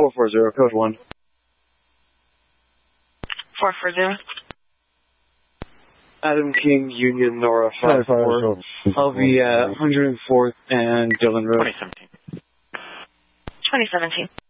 440, code 1. 440. Adam King, Union, Nora 54. I'll be at 104th and Dillon Road. 2017.